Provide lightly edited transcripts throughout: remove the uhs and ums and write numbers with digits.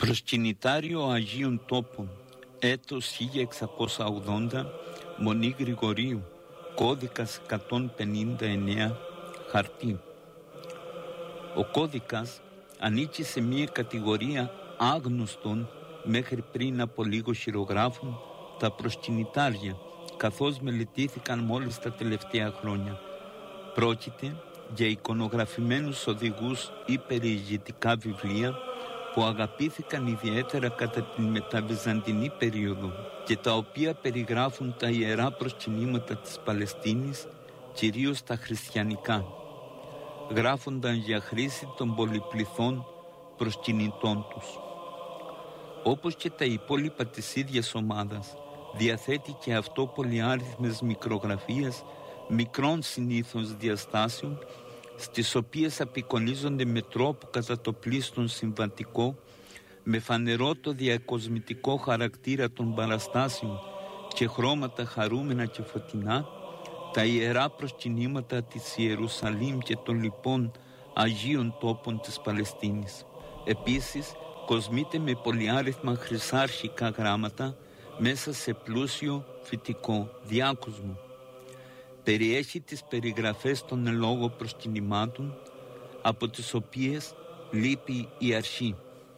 Προσκυνητάριο Αγίων Τόπων, έτος 1680, Μονή Γρηγορίου, κώδικας 159, χαρτί. Ο κώδικας ανήκει σε μία κατηγορία άγνωστων μέχρι πριν από λίγο χειρογράφων, τα προσκυνητάρια, καθώς μελετήθηκαν μόλις τα τελευταία χρόνια. Πρόκειται για εικονογραφημένους οδηγούς ή περιηγητικά βιβλία που αγαπήθηκαν ιδιαίτερα κατά την μεταβυζαντινή περίοδο και τα οποία περιγράφουν τα ιερά προσκυνήματα της Παλαιστίνης, κυρίως τα χριστιανικά. Γράφονταν για χρήση των πολυπληθών προσκυνητών τους. Όπως και τα υπόλοιπα της ίδιας ομάδας, διαθέτει και αυτό πολυάριθμες μικρογραφίες μικρών συνήθως διαστάσεων, στις οποίες απεικονίζονται με τρόπο κατά το πλείστον συμβατικό, με φανερό το διακοσμητικό χαρακτήρα των παραστάσεων και χρώματα χαρούμενα και φωτεινά, τα ιερά προσκυνήματα της Ιερουσαλήμ και των λοιπών Αγίων Τόπων της Παλαιστίνης. Επίσης, κοσμείται με πολυάριθμα χρυσάρχικα γράμματα μέσα σε πλούσιο φυτικό διάκοσμο. Περιέχει τις περιγραφές των ελόγω προσκυνημάτων, από τις οποίες λείπει η αρχή.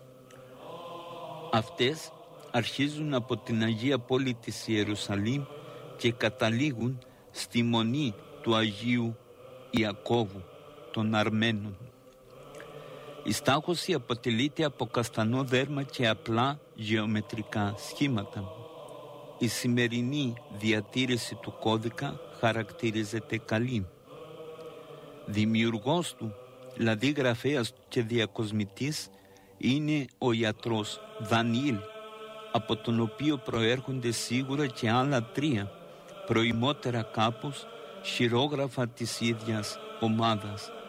Αυτές αρχίζουν από την Αγία Πόλη της Ιερουσαλήμ και καταλήγουν στη Μονή του Αγίου Ιακώβου των Αρμένων. Η στάχωση αποτελείται από καστανό δέρμα και απλά γεωμετρικά σχήματα. Η σημερινή διατήρηση του κώδικα χαρακτηρίζεται καλή. Δημιουργός του, δηλαδή γραφέας και διακοσμητής, είναι ο ιατρός Δανιήλ, από τον οποίο προέρχονται σίγουρα και άλλα τρία, προημότερα κάπως χειρόγραφα της ίδιας ομάδας.